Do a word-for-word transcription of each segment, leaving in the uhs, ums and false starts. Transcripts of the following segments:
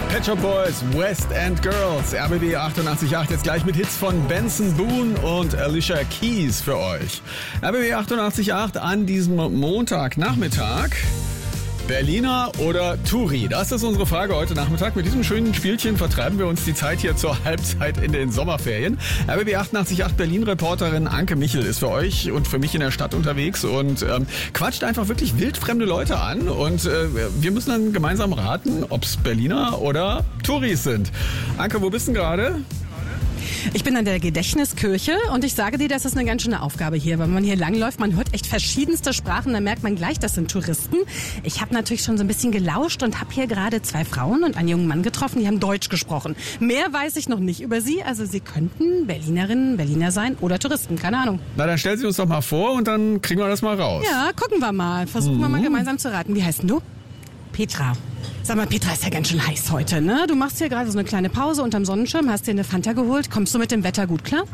Pet Shop Boys, West End Girls, R B B achtundachtzig Komma acht, jetzt gleich mit Hits von Benson Boone und Alicia Keys für euch. R B B achtundachtzig Komma acht an diesem Montagnachmittag. Berliner oder Touri? Das ist unsere Frage heute Nachmittag. Mit diesem schönen Spielchen vertreiben wir uns die Zeit hier zur Halbzeit in den Sommerferien. R B B achtundachtzig Komma acht Berlin-Reporterin Anke Michel ist für euch und für mich in der Stadt unterwegs und ähm, quatscht einfach wirklich wildfremde Leute an. Und äh, wir müssen dann gemeinsam raten, ob es Berliner oder Touris sind. Anke, wo bist du gerade? Ich bin an der Gedächtniskirche und ich sage dir, das ist eine ganz schöne Aufgabe hier. Wenn man hier langläuft, man hört echt verschiedenste Sprachen, dann merkt man gleich, das sind Touristen. Ich habe natürlich schon so ein bisschen gelauscht und habe hier gerade zwei Frauen und einen jungen Mann getroffen, die haben Deutsch gesprochen. Mehr weiß ich noch nicht über sie, also sie könnten Berlinerinnen, Berliner sein oder Touristen, keine Ahnung. Na, dann stell sie uns doch mal vor und dann kriegen wir das mal raus. Ja, gucken wir mal, versuchen mhm. wir mal gemeinsam zu raten. Wie heißt du? Petra. Sag mal, Petra, ist ja ganz schön heiß heute, ne? Du machst hier gerade so eine kleine Pause unterm Sonnenschirm, hast dir eine Fanta geholt. Kommst du mit dem Wetter gut klar?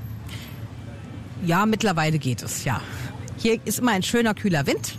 Ja, mittlerweile geht es, ja. Hier ist immer ein schöner, kühler Wind.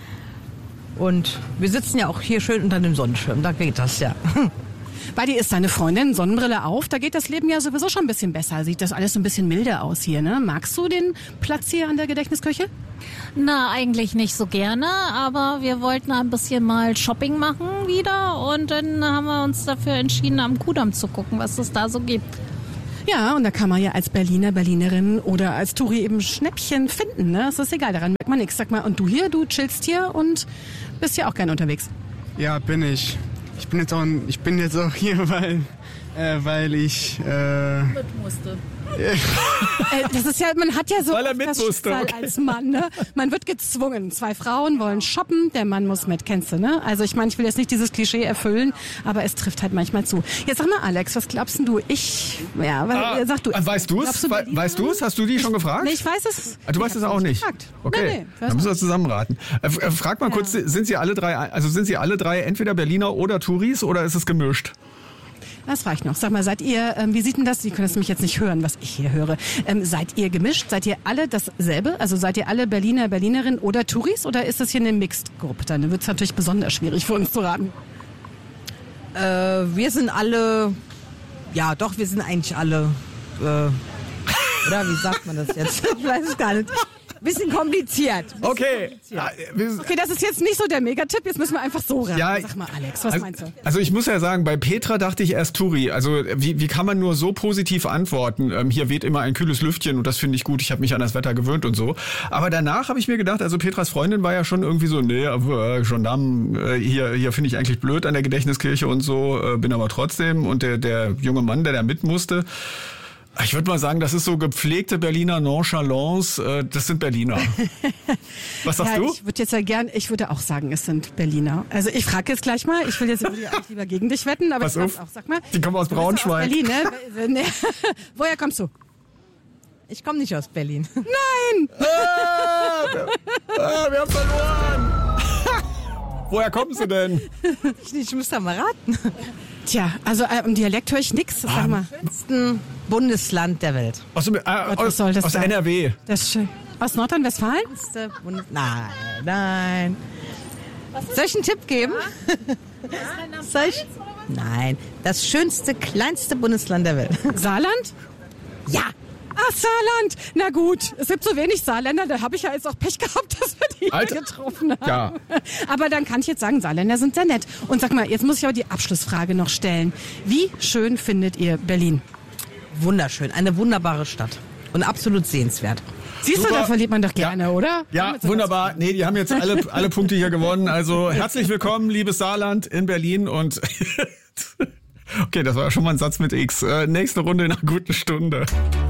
Und wir sitzen ja auch hier schön unter dem Sonnenschirm, da geht das, ja. Bei dir ist deine Freundin, Sonnenbrille auf, da geht das Leben ja sowieso schon ein bisschen besser. Sieht das alles ein bisschen milder aus hier, ne? Magst du den Platz hier an der Gedächtniskirche? Na, eigentlich nicht so gerne, aber wir wollten ein bisschen mal Shopping machen wieder und dann haben wir uns dafür entschieden, am Kudamm zu gucken, was es da so gibt. Ja, und da kann man ja als Berliner, Berlinerin oder als Touri eben Schnäppchen finden, ne? Das ist egal, daran merkt man nichts. Sag mal, und du hier, du chillst hier und bist ja auch gerne unterwegs. Ja, bin ich. Ich bin jetzt auch, ich bin jetzt auch hier, weil, äh, weil ich äh, mit musste. äh, das ist ja, man hat ja so weil er mit das musste, Schicksal okay. als Mann, ne? Man wird gezwungen. Zwei Frauen wollen shoppen, der Mann muss mit, kennst du, ne? Also ich meine, ich will jetzt nicht dieses Klischee erfüllen, aber es trifft halt manchmal zu. Jetzt sag mal, Alex, was glaubst denn du? Ich, ja, was, Ah, sag du. weißt du es? du We weißt du es? Hast du die schon gefragt? Nee, ich weiß es. Ah, du weißt es auch nicht. Gefragt. Okay, Nee, nee, dann müssen wir zusammenraten. Äh, äh, frag mal Ja. kurz, sind sie alle drei, also sind sie alle drei entweder Berliner oder Touris oder ist es gemischt? Das reicht noch. Sag mal, seid ihr, ähm, wie sieht denn das? Sie können es nämlich jetzt nicht hören, was ich hier höre. Ähm, seid ihr gemischt? Seid ihr alle dasselbe? Also seid ihr alle Berliner, Berlinerin oder Touris? Oder ist das hier eine Mixed-Gruppe? Dann wird es natürlich besonders schwierig für uns zu raten. Äh, wir sind alle, ja doch, wir sind eigentlich alle, äh, oder wie sagt man das jetzt? Ich weiß es gar nicht. Bisschen kompliziert. Bisschen Okay. kompliziert. Okay, das ist jetzt nicht so der Megatipp. Jetzt müssen wir einfach so raten. Ja, Sag mal, Alex, was also, meinst du? Also ich muss ja sagen, bei Petra dachte ich erst Touri. Also wie, wie kann man nur so positiv antworten? Ähm, hier weht immer ein kühles Lüftchen und das finde ich gut. Ich habe mich an das Wetter gewöhnt und so. Aber danach habe ich mir gedacht, also Petras Freundin war ja schon irgendwie so, nee, äh, Gendarme, äh, hier, hier finde ich eigentlich blöd an der Gedächtniskirche und so, äh, bin aber trotzdem. Und der, der junge Mann, der da mit musste, ich würde mal sagen, das ist so gepflegte Berliner Nonchalance. Äh, das sind Berliner. Was sagst Ja, du? ich würde jetzt ja gern, ich würde auch sagen, es sind Berliner. Also ich frage jetzt gleich mal, ich will jetzt irgendwie eigentlich lieber gegen dich wetten, aber Pass ich auf, frag's auch. Sag mal. die kommen aus du bist doch Braunschweig. Aus Berlin, ne? Nee. Woher kommst du? Ich komme nicht aus Berlin. Nein! Ah, ah, wir haben verloren. Woher kommen sie denn? Ich, ich muss da mal raten. Tja, also äh, im Dialekt höre ich nix. Sag mal. Schönsten Bundesland der Welt. Aus, dem, äh, Gott, was aus, soll das aus sein? N R W. Das ist schön. Aus Nordrhein-Westfalen? Schönste Bundes nein, nein. Soll ich einen Tipp geben? Soll ich? Nein, das schönste, kleinste Bundesland der Welt. Saarland? Ja. Ach, Saarland. Na gut, es gibt so wenig Saarländer, da habe ich ja jetzt auch Pech gehabt, dass wir die Alter. hier getroffen haben. Ja. Aber dann kann ich jetzt sagen, Saarländer sind sehr nett. Und sag mal, jetzt muss ich aber die Abschlussfrage noch stellen. Wie schön findet ihr Berlin? Wunderschön, eine wunderbare Stadt und absolut sehenswert. Siehst Super. du, da verliert man doch Ja. gerne, oder? Ja, Damit so wunderbar. Nee, die haben jetzt alle, alle Punkte hier gewonnen. Also herzlich willkommen, liebes Saarland in Berlin. Und okay, das war ja schon mal ein Satz mit X. Äh, nächste Runde in einer guten Stunde.